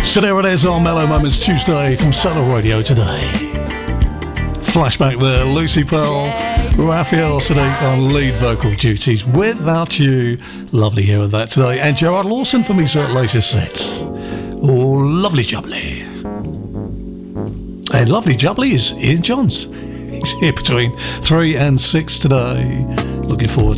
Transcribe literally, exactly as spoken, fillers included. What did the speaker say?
So there it is on Mellow Moments Tuesday from Solar Radio today. Flashback there, Lucy Pearl, Raphael Sadiq on lead vocal duties. Without You, lovely hearing that today. And Gerard Lawson for me, Sir latest set. Oh, lovely jubbly. And lovely jubbly is Ian Johns. He's here between three and six today. Looking forward